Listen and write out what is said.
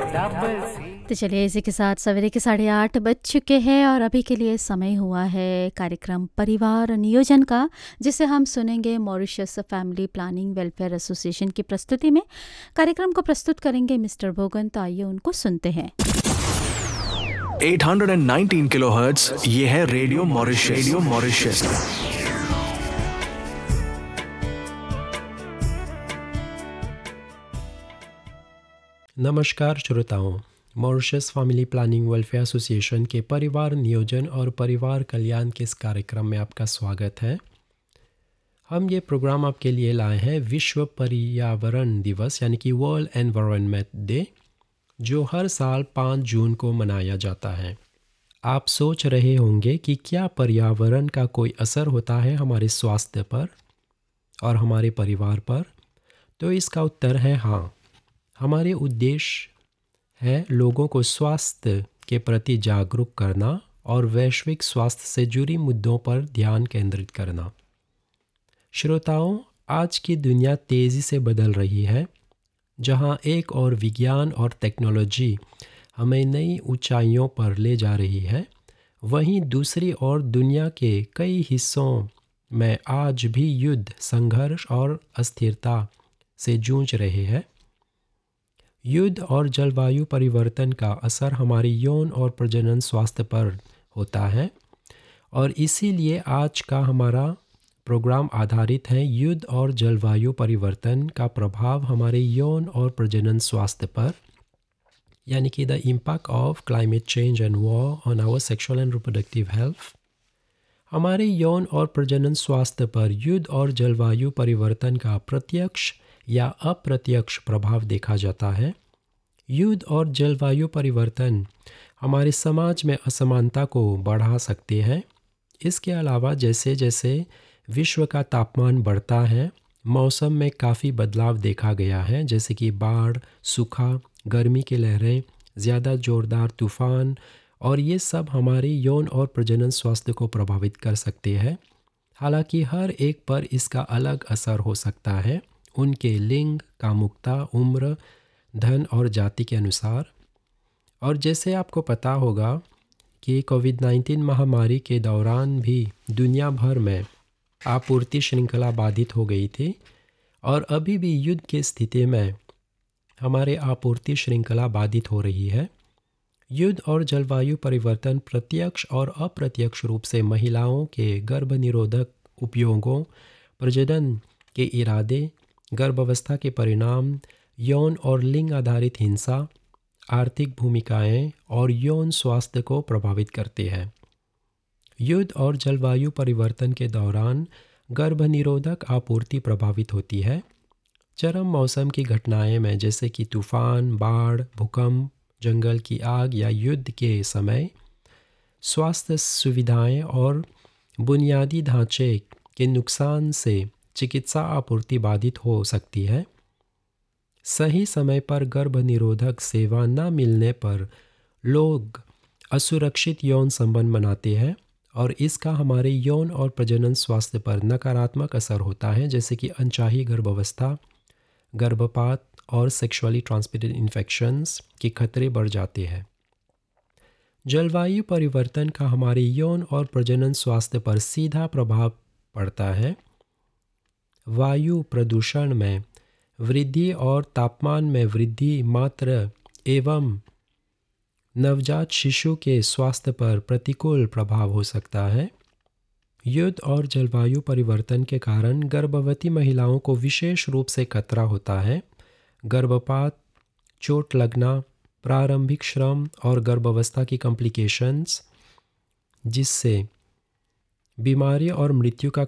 तो चलिए इसी के साथ सवेरे के 8:30 बज चुके हैं और अभी के लिए समय हुआ है कार्यक्रम परिवार नियोजन का, जिसे हम सुनेंगे Mauritius family planning welfare association की प्रस्तुति में। कार्यक्रम को प्रस्तुत करेंगे मिस्टर भोगन, तो आइए उनको सुनते हैं। 819 किलोहर्ट्ज़, ये है रेडियो मॉरिशस। नमस्कार श्रोताओं, Mauritius family planning welfare association के परिवार नियोजन और परिवार कल्याण के इस कार्यक्रम में आपका स्वागत है। हम ये प्रोग्राम आपके लिए लाए हैं विश्व पर्यावरण दिवस यानी कि वर्ल्ड एनवायरनमेंट डे, जो हर साल 5 जून को मनाया जाता है। आप सोच रहे होंगे कि क्या पर्यावरण का कोई असर होता है हमारे स्वास्थ्य पर और हमारे परिवार पर? तो इसका उत्तर है हाँ। हमारे उद्देश्य है लोगों को स्वास्थ्य के प्रति जागरूक करना और वैश्विक स्वास्थ्य से जुड़ी मुद्दों पर ध्यान केंद्रित करना। श्रोताओं, आज की दुनिया तेज़ी से बदल रही है, जहां एक और विज्ञान और टेक्नोलॉजी हमें नई ऊंचाइयों पर ले जा रही है, वहीं दूसरी ओर दुनिया के कई हिस्सों में आज भी युद्ध, संघर्ष और अस्थिरता से जूझ रहे हैं। युद्ध और जलवायु परिवर्तन का असर हमारी यौन और प्रजनन स्वास्थ्य पर होता है और इसीलिए आज का हमारा प्रोग्राम आधारित है युद्ध और जलवायु परिवर्तन का प्रभाव हमारे यौन और प्रजनन स्वास्थ्य पर, यानी कि the impact of climate change and war on our sexual and reproductive health. हमारे यौन और प्रजनन स्वास्थ्य पर युद्ध और जलवायु परिवर्तन का प्रत्यक्ष या अप्रत्यक्ष प्रभाव देखा जाता है। युद्ध और जलवायु परिवर्तन हमारे समाज में असमानता को बढ़ा सकते हैं। इसके अलावा जैसे जैसे विश्व का तापमान बढ़ता है, मौसम में काफ़ी बदलाव देखा गया है, जैसे कि बाढ़, सूखा, गर्मी की लहरें, ज़्यादा जोरदार तूफान, और ये सब हमारे यौन और प्रजनन स्वास्थ्य को प्रभावित कर सकते हैं। हालांकि हर एक पर इसका अलग असर हो सकता है, उनके लिंग, कामुकता, उम्र, धन और जाति के अनुसार। और जैसे आपको पता होगा कि कोविड-19 महामारी के दौरान भी दुनिया भर में आपूर्ति श्रृंखला बाधित हो गई थी और अभी भी युद्ध की स्थिति में हमारे आपूर्ति श्रृंखला बाधित हो रही है। युद्ध और जलवायु परिवर्तन प्रत्यक्ष और अप्रत्यक्ष रूप से महिलाओं के गर्भनिरोधक उपयोगों, प्रजनन के इरादे, गर्भावस्था के परिणाम, यौन और लिंग आधारित हिंसा, आर्थिक भूमिकाएं और यौन स्वास्थ्य को प्रभावित करते हैं। युद्ध और जलवायु परिवर्तन के दौरान गर्भनिरोधक आपूर्ति प्रभावित होती है। चरम मौसम की घटनाएं में जैसे कि तूफान, बाढ़, भूकंप, जंगल की आग या युद्ध के समय स्वास्थ्य सुविधाएं और बुनियादी ढांचे के नुकसान से चिकित्सा आपूर्ति बाधित हो सकती है। सही समय पर गर्भनिरोधक सेवा न मिलने पर लोग असुरक्षित यौन संबंध बनाते हैं और इसका हमारे यौन और प्रजनन स्वास्थ्य पर नकारात्मक असर होता है, जैसे कि अनचाही गर्भावस्था, गर्भपात और सेक्सुअली ट्रांसमिटेड इन्फेक्शंस के खतरे बढ़ जाते हैं। जलवायु परिवर्तन का हमारे यौन और प्रजनन स्वास्थ्य पर सीधा प्रभाव पड़ता है। वायु प्रदूषण में वृद्धि और तापमान में वृद्धि मात्र एवं नवजात शिशु के स्वास्थ्य पर प्रतिकूल प्रभाव हो सकता है। युद्ध और जलवायु परिवर्तन के कारण गर्भवती महिलाओं को विशेष रूप से खतरा होता है। गर्भपात, चोट लगना, प्रारंभिक श्रम और गर्भावस्था की कॉम्प्लिकेशंस, जिससे बीमारी और मृत्यु का